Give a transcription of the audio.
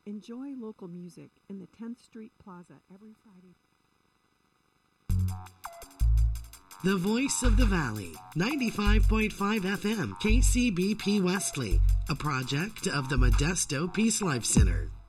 Enjoy local music in the 10th Street Plaza every Friday. The Voice of the Valley, 95.5 FM, KCBP Wesley, a project of the Modesto Peace Life Center.